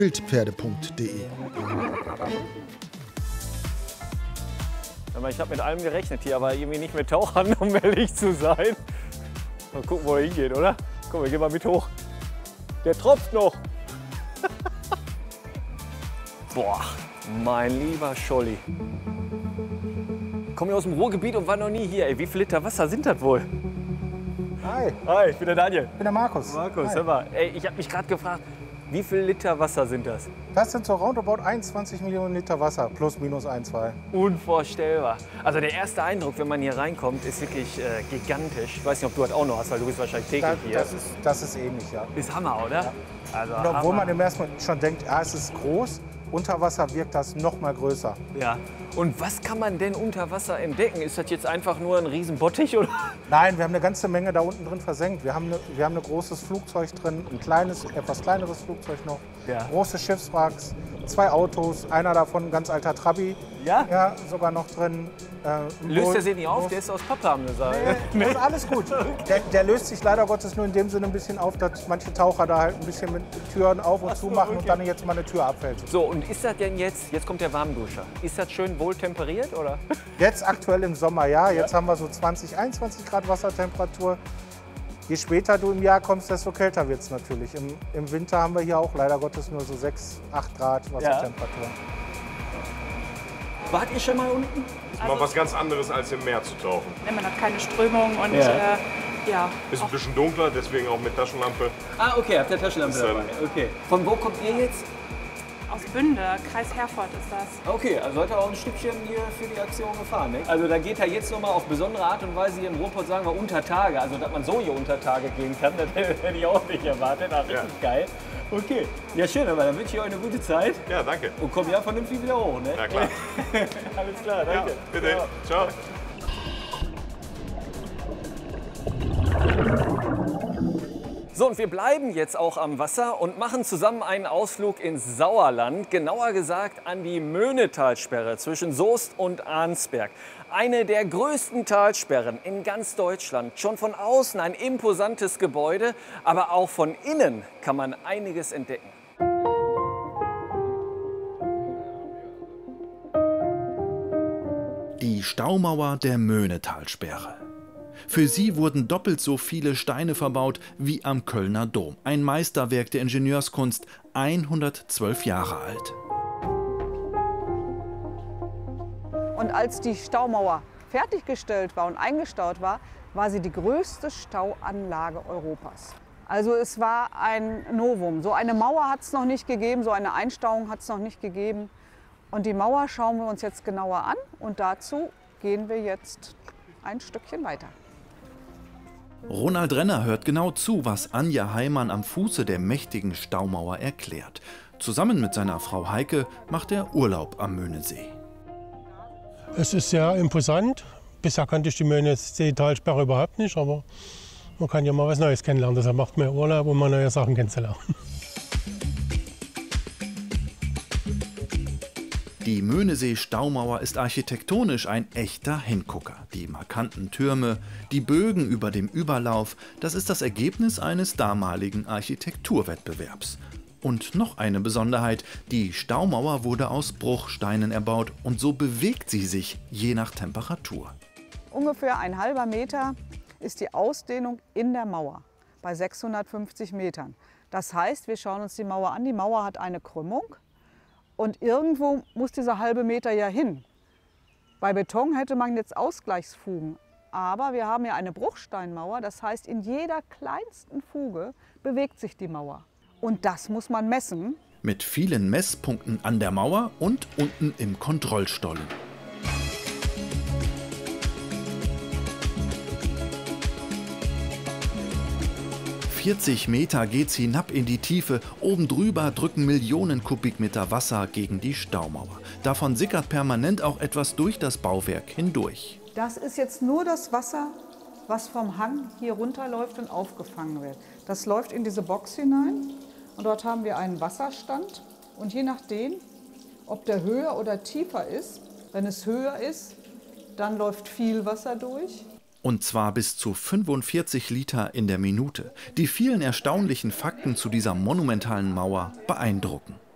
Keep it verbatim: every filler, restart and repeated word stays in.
wildpferde punkt de. Ich habe mit allem gerechnet hier, aber irgendwie nicht mit Tauchern, um ehrlich zu sein. Mal gucken, wo er hingeht, oder? Komm, wir gehen mal mit hoch. Der tropft noch. Boah, mein lieber Scholli. Ich komme aus dem Ruhrgebiet und war noch nie hier. Ey, wie viel Liter Wasser sind das wohl? Hi. Hi, ich bin der Daniel. Ich bin der Markus. Markus, Hi. hör mal. Ey, ich habe mich gerade gefragt, wie viel Liter Wasser sind das? Das sind so roundabout einundzwanzig Millionen Liter Wasser, plus minus ein, zwei. Unvorstellbar. Also der erste Eindruck, wenn man hier reinkommt, ist wirklich äh, gigantisch. Ich weiß nicht, ob du das auch noch hast, weil du bist wahrscheinlich täglich Das, hier. das, ist, das ist ähnlich, ja. Ist Hammer, oder? Ja. Also, Und obwohl Hammer. man im ersten Mal schon denkt, ja, es ist groß, unter Wasser wirkt das noch mal größer. Ja. Und was kann man denn unter Wasser entdecken? Ist das jetzt einfach nur ein Riesenbottich, oder? Nein, wir haben eine ganze Menge da unten drin versenkt. Wir haben, eine, wir haben ein großes Flugzeug drin, ein kleines, etwas kleineres Flugzeug noch, Ja. große Schiffswracks, zwei Autos, einer davon ein ganz alter Trabi, Ja? ja, sogar noch drin. Äh, ein Löst Boot- der sich nicht auf? Der ist aus Pappe, haben wir gesagt. Nee, das ist alles gut. Der, der löst sich leider Gottes nur in dem Sinne ein bisschen auf, dass manche Taucher da halt ein bisschen mit Türen auf und zu machen und dann jetzt mal eine Tür abfällt. So, und ist das denn jetzt, jetzt kommt der Warmduscher, ist das schön wohl temperiert, oder? Jetzt aktuell im Sommer, ja. Jetzt haben wir so zwanzig, einundzwanzig Grad Wassertemperatur. Je später du im Jahr kommst, desto kälter wird es natürlich. Im, Im Winter haben wir hier auch leider Gottes nur so sechs, acht Grad Wassertemperatur. Wart ihr schon mal unten? Das ist mal was ganz anderes als im Meer zu tauchen. Man hat keine Strömung und Ja. äh, ja. Ist ein bisschen dunkler, deswegen auch mit Taschenlampe. Ah, okay, habt ihr Taschenlampe Ist, ähm, dabei. Okay. Von wo kommt ihr jetzt? Aus Bünde, Kreis Herford ist das. Okay, also seid ihr auch ein Stückchen hier für die Aktion gefahren, ne? Also da geht er jetzt nochmal auf besondere Art und Weise hier im Ruhrpott, sagen wir, unter Tage. Also, dass man so hier unter Tage gehen kann, das hätte ich auch nicht erwartet. Ach, richtig Ja. geil. Okay, ja schön, aber dann wünsche ich euch eine gute Zeit. Ja, danke. Und komm ja vernünftig wieder hoch, ne? Ja, klar. Alles klar, Ja, danke. bitte. Ciao. So, und wir bleiben jetzt auch am Wasser und machen zusammen einen Ausflug ins Sauerland, genauer gesagt an die Möhnetalsperre zwischen Soest und Arnsberg. Eine der größten Talsperren in ganz Deutschland. Schon von außen ein imposantes Gebäude, aber auch von innen kann man einiges entdecken. Die Staumauer der Möhnetalsperre. Für sie wurden doppelt so viele Steine verbaut wie am Kölner Dom. Ein Meisterwerk der Ingenieurskunst, hundertzwölf Jahre alt. Und als die Staumauer fertiggestellt war und eingestaut war, war sie die größte Stauanlage Europas. Also es war ein Novum. So eine Mauer hat es noch nicht gegeben, so eine Einstauung hat es noch nicht gegeben. Und die Mauer schauen wir uns jetzt genauer an und dazu gehen wir jetzt ein Stückchen weiter. Ronald Renner hört genau zu, was Anja Heimann am Fuße der mächtigen Staumauer erklärt. Zusammen mit seiner Frau Heike macht er Urlaub am Möhnesee. Es ist sehr imposant. Bisher kannte ich die Möhnesee-Talsperre überhaupt nicht, aber man kann ja mal was Neues kennenlernen. Deshalb macht man Urlaub, um mal neue Sachen kennenzulernen. Die Möhnesee-Staumauer ist architektonisch ein echter Hingucker. Die markanten Türme, die Bögen über dem Überlauf, das ist das Ergebnis eines damaligen Architekturwettbewerbs. Und noch eine Besonderheit, die Staumauer wurde aus Bruchsteinen erbaut und so bewegt sie sich je nach Temperatur. Ungefähr ein halber Meter ist die Ausdehnung in der Mauer bei sechshundertfünfzig Metern. Das heißt, wir schauen uns die Mauer an. Die Mauer hat eine Krümmung. Und irgendwo muss dieser halbe Meter ja hin. Bei Beton hätte man jetzt Ausgleichsfugen. Aber wir haben ja eine Bruchsteinmauer, das heißt, in jeder kleinsten Fuge bewegt sich die Mauer. Und das muss man messen. Mit vielen Messpunkten an der Mauer und unten im Kontrollstollen. vierzig Meter geht's hinab in die Tiefe. Oben drüber drücken Millionen Kubikmeter Wasser gegen die Staumauer. Davon sickert permanent auch etwas durch das Bauwerk hindurch. Das ist jetzt nur das Wasser, was vom Hang hier runterläuft und aufgefangen wird. Das läuft in diese Box hinein und dort haben wir einen Wasserstand. Und je nachdem, ob der höher oder tiefer ist, wenn es höher ist, dann läuft viel Wasser durch. Und zwar bis zu fünfundvierzig Liter in der Minute. Die vielen erstaunlichen Fakten zu dieser monumentalen Mauer beeindrucken.